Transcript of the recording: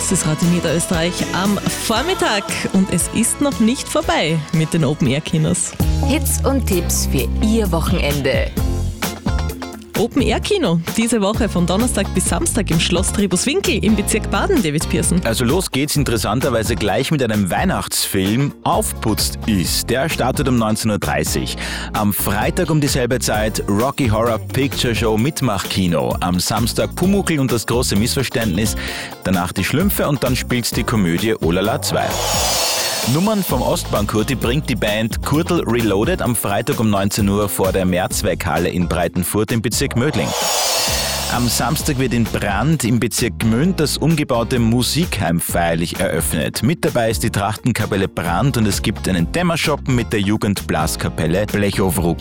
Das ist Radio Niederösterreich am Vormittag und es ist noch nicht vorbei mit den Open-Air-Kinos. Hits und Tipps für Ihr Wochenende. Open-Air-Kino, diese Woche von Donnerstag bis Samstag im Schloss Tribuswinkel im Bezirk Baden, David Pearson. Also los geht's interessanterweise gleich mit einem Weihnachtsfilm. Aufputzt ist. Der startet um 19.30 Uhr. Am Freitag um dieselbe Zeit Rocky Horror Picture Show Mitmachkino. Am Samstag Pumuckl und das große Missverständnis. Danach die Schlümpfe und dann spielt's die Komödie Olala 2. Nummern vom Ostbahnkurti bringt die Band Kurtl Reloaded am Freitag um 19 Uhr vor der Mehrzweckhalle in Breitenfurt im Bezirk Mödling. Am Samstag wird in Brand im Bezirk Gmünd das umgebaute Musikheim feierlich eröffnet. Mit dabei ist die Trachtenkapelle Brand und es gibt einen Dämmerschoppen mit der Jugendblaskapelle Blechowruck.